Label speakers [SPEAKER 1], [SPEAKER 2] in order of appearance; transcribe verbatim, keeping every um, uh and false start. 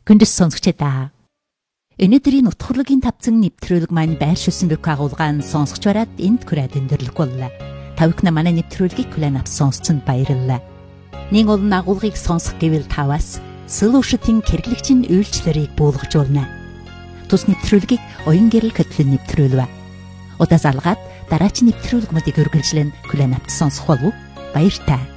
[SPEAKER 1] Хүндэс сонсогчдаа. Өнөөдрийн утгуурлын тавцан нэвтрүүлэг маань байршуулсан бүк агуулгаан сонсогч бараад энд хүрээд өндөрлөх боллоо. Тавхна манай нэвтрүүлгийг хүлээн авч сонсцонд баярлалаа. Нэг олон агуулгыг сонсох гэвэл таваас Solution-ийн хэрэглэгчийн үйлчлэлийг буулгажуулна. Тус нэвтрүүлгийг оюун гэрэл хөтөлбөр нэвтрүүлвэ. Удаас алгаад дараач нэвтрүүлгүүдийг үргэлжлэн хүлээн авч сонсох болов уу? Баяр таа.